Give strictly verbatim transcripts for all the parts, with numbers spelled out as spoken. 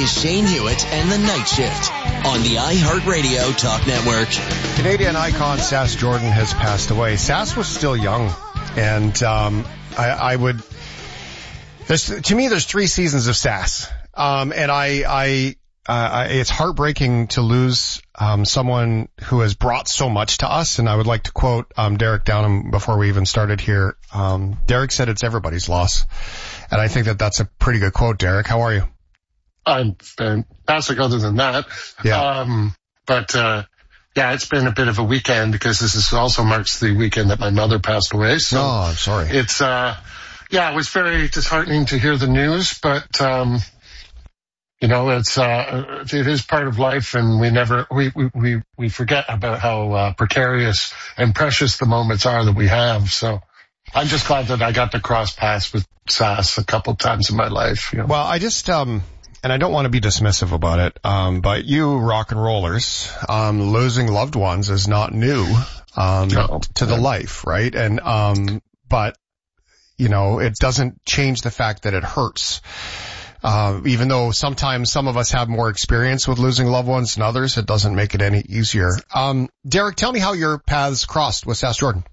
is Shane Hewitt and the Night Shift on the iHeartRadio Talk Network. Canadian icon Sass Jordan has passed away. Sass was still young, and um, I, I would. There's, to me, there's three seasons of Sass, um, and I, I, uh, it's heartbreaking to lose um, someone who has brought so much to us. And I would like to quote um, Derek Downham before we even started here. Um, Derek said it's everybody's loss, and I think that that's a pretty good quote. Derek, how are you? I'm fantastic other than that. Yeah. Um, but, uh, yeah, it's been a bit of a weekend because this is also marks the weekend that my mother passed away. So oh, I'm sorry. It's, uh, yeah, it was very disheartening to hear the news, but, um, you know, it's, uh, it is part of life, and we never, we, we, we, we forget about how, uh, precarious and precious the moments are that we have. So I'm just glad that I got to cross paths with Sass a couple times in my life. You know? Well, I just, um, and I don't want to be dismissive about it, um, but you rock and rollers, um, losing loved ones is not new, um, No. to the life, right? And, um, but, you know, it doesn't change the fact that it hurts. Uh, even though sometimes some of us have more experience with losing loved ones than others, it doesn't make it any easier. Um, Derek, tell me how your paths crossed with Sass Jordan.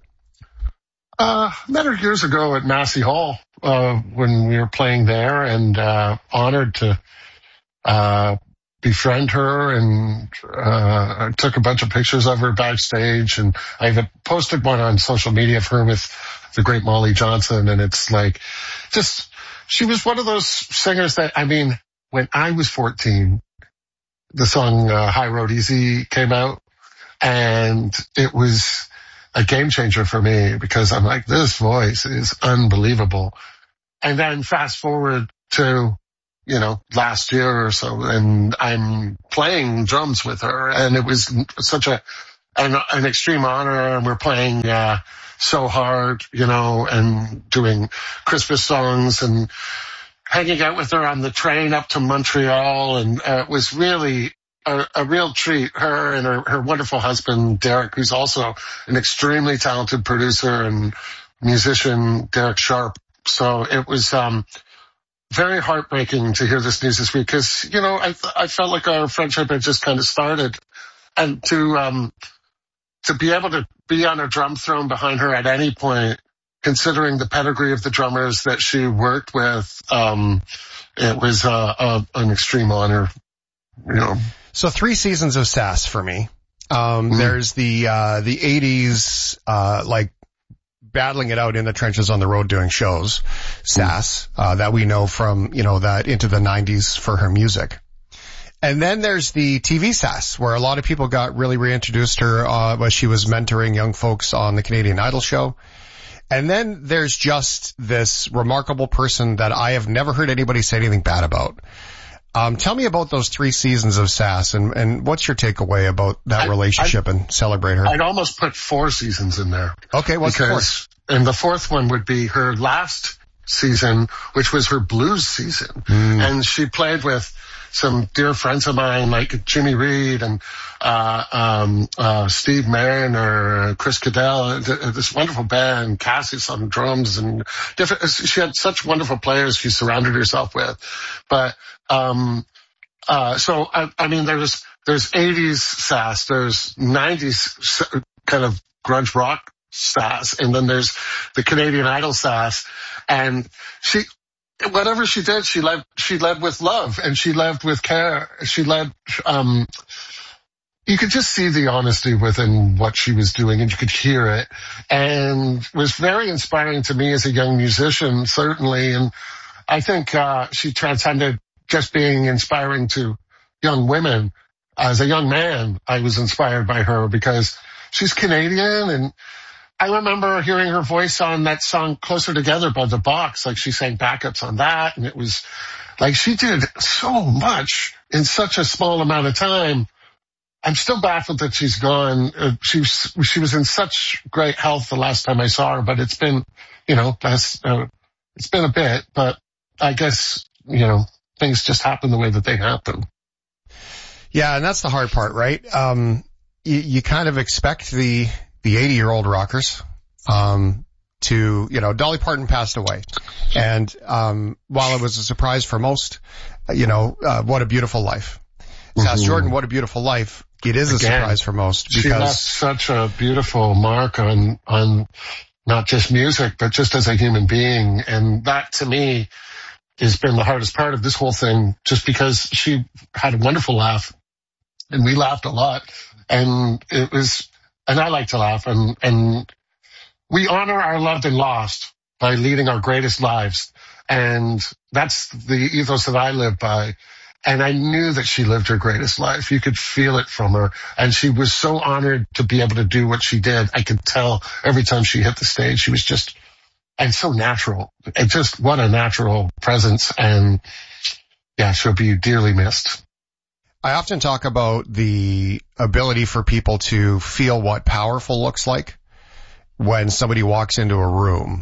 Uh, met her years ago at Massey Hall, uh, when we were playing there, and, uh, honored to, uh, befriend her, and, uh, I took a bunch of pictures of her backstage, and I even posted one on social media of her with the great Molly Johnson, and it's like, just, she was one of those singers that, I mean, when I was fourteen, the song, uh, High Road Easy came out, and it was a game changer for me because I'm like, this voice is unbelievable. And then fast forward to, you know, last year or so, and I'm playing drums with her, and it was such a, an, an extreme honor. And we're playing, uh, So Hard, you know, and doing Christmas songs and hanging out with her on the train up to Montreal. And uh, it was really A, a real treat. Her and her, her wonderful husband, Derek, who's also an extremely talented producer and musician, Derek Sharp. So it was um very heartbreaking to hear this news this week because, you know, I I felt like our friendship had just kind of started. And to um to be able to be on a drum throne behind her at any point, considering the pedigree of the drummers that she worked with, um it was uh, uh, an extreme honor, you know. So three seasons of Sass for me. Um, mm. There's the, uh, the eighties, uh, like battling it out in the trenches on the road doing shows, Sass, mm. uh, that we know from, you know, that into the nineties for her music. And then there's the T V Sass, where a lot of people got really reintroduced her, uh, when she was mentoring young folks on the Canadian Idol show. And then there's just this remarkable person that I have never heard anybody say anything bad about. Um, tell me about those three seasons of Sass, and, and what's your takeaway about that I, relationship I, and celebrate her? I'd almost put four seasons in there. Okay, what's because, the fourth? And the fourth one would be her last season, which was her blues season. Mm. And she played with some dear friends of mine like Jimmy Reed and uh um uh Steve Mariner, Chris Cadell, this wonderful band, Cassius on drums, and different. She had such wonderful players she surrounded herself with. But um uh so I, I mean there's there's eighties Sass, there's nineties kind of grunge rock Sass, and then there's the Canadian Idol Sass. And she, whatever she did, she led, she led with love, and she led with care. She led, um, you could just see the honesty within what she was doing, and you could hear it, and it was very inspiring to me as a young musician, certainly. And I think, uh, she transcended just being inspiring to young women. As a young man, I was inspired by her because she's Canadian, and I remember hearing her voice on that song Closer Together by The Box. Like, she sang backups on that, and it was like she did so much in such a small amount of time. I'm still baffled that she's gone. Uh, she was, she was in such great health the last time I saw her, but it's been, you know, that's, uh, it's been a bit, but I guess, you know, things just happen the way that they happen. Yeah, and that's the hard part, right? Um, you, you kind of expect the, the eighty-year-old rockers, um, to, you know, Dolly Parton passed away. And, um, while it was a surprise for most, you know, uh, What a Beautiful Life. Mm-hmm. Sass Jordan, What a Beautiful Life. It is a Again, surprise for most because she left such a beautiful mark on, on not just music, but just as a human being. And that to me has been the hardest part of this whole thing, just because she had a wonderful laugh and we laughed a lot. And it was, and I like to laugh, and, and we honor our loved and lost by leading our greatest lives. And that's the ethos that I live by. And I knew that she lived her greatest life. You could feel it from her. And she was so honored to be able to do what she did. I could tell every time she hit the stage, she was just, and so natural. And just what a natural presence. And yeah, she'll be dearly missed. I often talk about the ability for people to feel what powerful looks like when somebody walks into a room.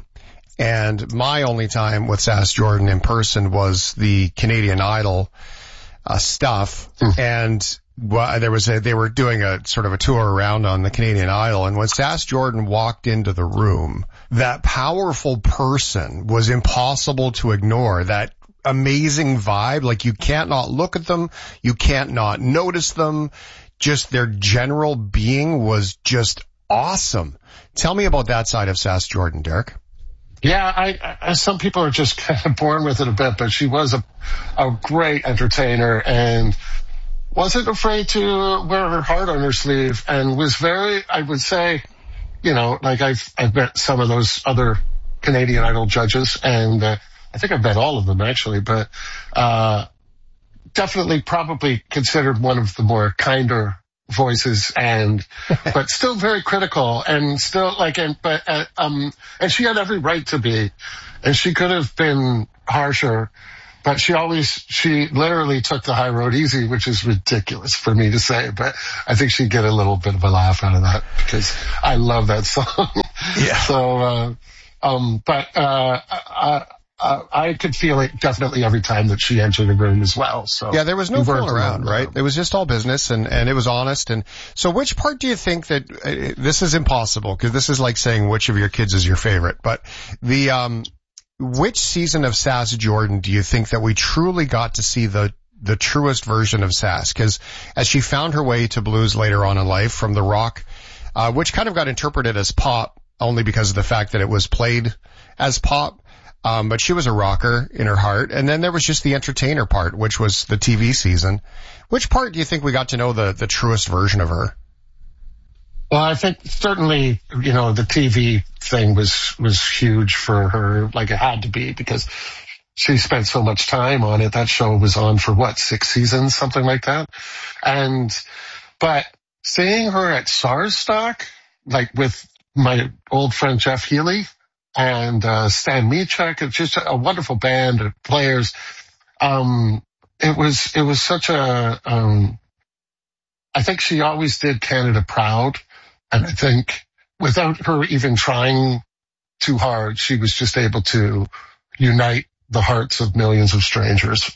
And my only time with Sass Jordan in person was the Canadian Idol uh, stuff. Mm. And well, there was a, they were doing a sort of a tour around on the Canadian Idol. And when Sass Jordan walked into the room, that powerful person was impossible to ignore. That amazing vibe, like you can't not look at them, you can't not notice them. Just their general being was just awesome. Tell me about that side of Sass Jordan, Derek. Yeah, I, I, some people are just kind of born with it a bit, but she was a, a great entertainer and wasn't afraid to wear her heart on her sleeve, and was very, I would say, you know, like I've, I've met some of those other Canadian Idol judges, and uh, I think I've met all of them actually, but uh definitely probably considered one of the more kinder voices, and but still very critical, and still like, and but uh, um and she had every right to be, and she could have been harsher, but she always she literally took the high road easy, which is ridiculous for me to say, but I think she'd get a little bit of a laugh out of that because I love that song. Yeah. So uh um but uh I, Uh, I could feel it definitely every time that she entered the room as well. So yeah, there was no fooling around, right? It was just all business, and, and it was honest. And so which part do you think that, uh, this is impossible, because this is like saying which of your kids is your favorite, but the, um, which season of Sass Jordan do you think that we truly got to see the, the truest version of Sass? Because as she found her way to blues later on in life from the rock, uh, which kind of got interpreted as pop only because of the fact that it was played as pop. Um, but she was a rocker in her heart. And then there was just the entertainer part, which was the T V season. Which part do you think we got to know the, the truest version of her? Well, I think certainly, you know, the T V thing was, was huge for her, like it had to be, because she spent so much time on it. That show was on for what, six seasons, something like that. And, but seeing her at SARSstock, like with my old friend Jeff Healy, and uh Stan Michek, it's just a wonderful band of players. Um it was it was such a um I think she always did Canada proud, and I think without her even trying too hard, she was just able to unite the hearts of millions of strangers.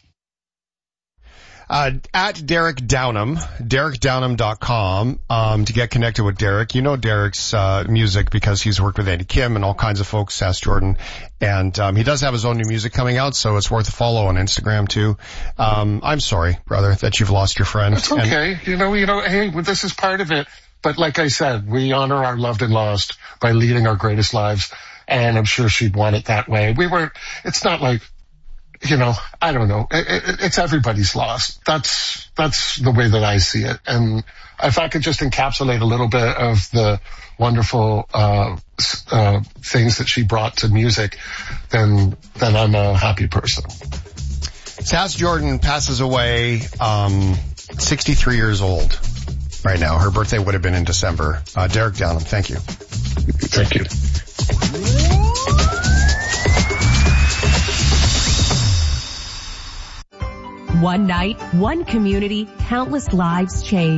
Uh, at Derek Downham, derek downham dot com, um, to get connected with Derek. You know Derek's, uh, music because he's worked with Andy Kim and all kinds of folks, Sass Jordan. And, um, he does have his own new music coming out, so it's worth a follow on Instagram too. Um, I'm sorry, brother, that you've lost your friend. It's okay. And, you know, you know, hey, well, this is part of it. But like I said, we honor our loved and lost by leading our greatest lives. And I'm sure she'd want it that way. We weren't, it's not like, you know, I don't know. It, it, it's everybody's loss. That's, that's the way that I see it. And if I could just encapsulate a little bit of the wonderful, uh, uh, things that she brought to music, then, then I'm a happy person. Sass Jordan passes away, um, sixty-three years old right now. Her birthday would have been in December. Uh, Derek Downham, thank you. Thank you. One night, one community, countless lives changed.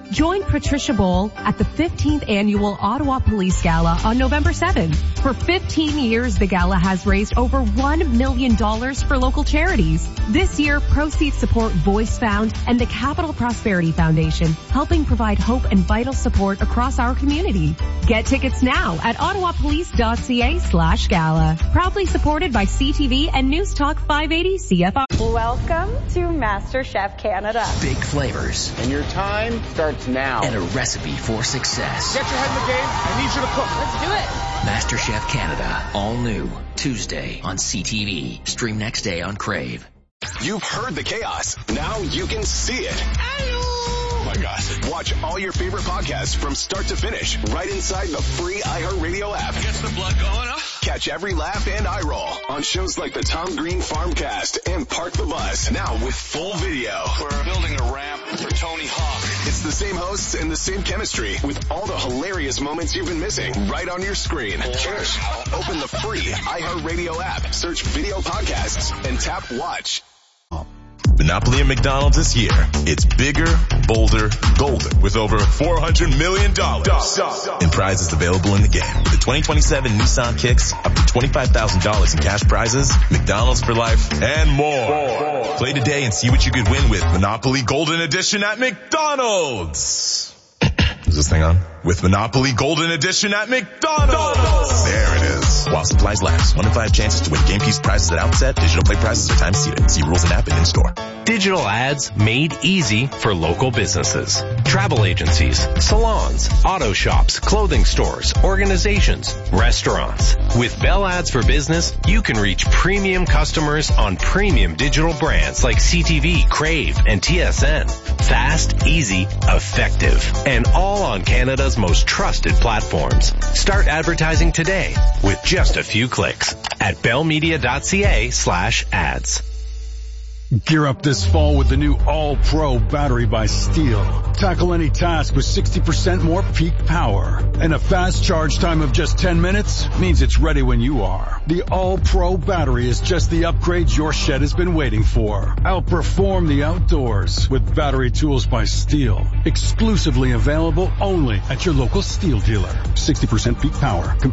Join Patricia Bowl at the fifteenth Annual Ottawa Police Gala on November seventh. For fifteen years, the gala has raised over one million dollars for local charities. This year, proceeds support Voice Found and the Capital Prosperity Foundation, helping provide hope and vital support across our community. Get tickets now at ottawapolice.ca slash gala. Proudly supported by C T V and News Talk five eighty C F R. Welcome to MasterChef Canada. Big flavors. And your time starts now. And a recipe for success. Get your head in the game. I need you to cook. Let's do it. MasterChef Canada. All new. Tuesday on C T V. Stream next day on Crave. You've heard the chaos. Now you can see it. Hello. Oh my gosh. Watch all your favorite podcasts from start to finish right inside the free iHeartRadio app. Gets the blood going, huh? Catch every laugh and eye roll on shows like the Tom Green Farmcast and Park the Bus. Now with full video. We're building a ramp for Tony Hawk. It's the same hosts and the same chemistry with all the hilarious moments you've been missing right on your screen. Just open the free iHeartRadio app, search video podcasts, and tap watch. Monopoly and McDonald's is here. It's bigger, bolder, golden with over four hundred million dollars in prizes available in the game. With the twenty twenty-seven Nissan Kicks, up to twenty-five thousand dollars in cash prizes, McDonald's for life, and more. Play today and see what you could win with Monopoly Golden Edition at McDonald's. Is this thing on? With Monopoly Golden Edition at McDonald's. There it is. While supplies last. One in five chances to win game piece prizes at outset. Digital play prizes are time seated. See rules and app and in store. Digital ads made easy for local businesses. Travel agencies, salons, auto shops, clothing stores, organizations, restaurants. With Bell Ads for Business, you can reach premium customers on premium digital brands like C T V, Crave, and T S N. Fast, easy, effective, and all on Canada's most trusted platforms. Start advertising today with just a few clicks at bellmedia.ca slash ads. Gear up this fall with the new All-Pro battery by Steel. Tackle any task with sixty percent more peak power. And a fast charge time of just ten minutes means it's ready when you are. The All-Pro battery is just the upgrade your shed has been waiting for. Outperform the outdoors with battery tools by Steel. Exclusively available only at your local Steel dealer. sixty percent peak power.